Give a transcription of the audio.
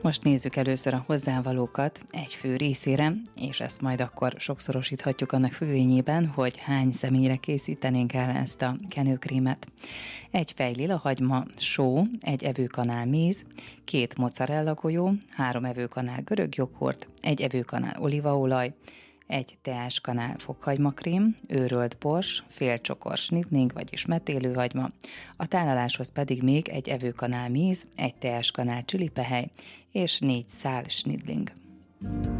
Most nézzük először a hozzávalókat egy fő részére, és ezt majd akkor sokszorosíthatjuk annak függvényében, hogy hány személyre készítenénk el ezt a kenőkrémet. Egy fej lilahagyma, só, egy evőkanál méz, 2 mozzarella golyó, 3 evőkanál görög joghurt, 1 evőkanál olívaolaj, 1 teáskanál fokhagymakrém, őrölt bors, fél csokor snitling, vagyis metélőhagyma, a tálaláshoz pedig még 1 evőkanál méz, 1 teáskanál csülipehely és 4 szál snitling.